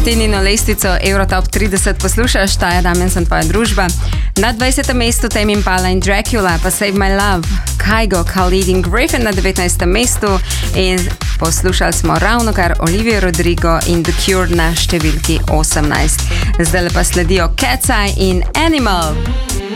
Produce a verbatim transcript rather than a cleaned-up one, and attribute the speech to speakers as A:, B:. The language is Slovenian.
A: Martinino lestvico Eurotop trideset poslušaš, ta je Damjan, sem tvoja družba. Na dvajsetem mestu Tame Impala in Dracula, pa Save My Love, Kygo, Khalid in Griffin na devetnajstem mestu in poslušali smo ravnokar Olivia Rodrigo in The Cure na številki osemnajst. Zdaj pa sledijo Cat's Eye in Animal.